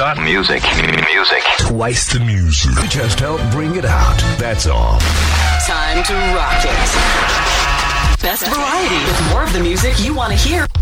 Music. Twice the music. We just help bring it out. That's all. Time to rock it. Best variety with more of the music you want to hear.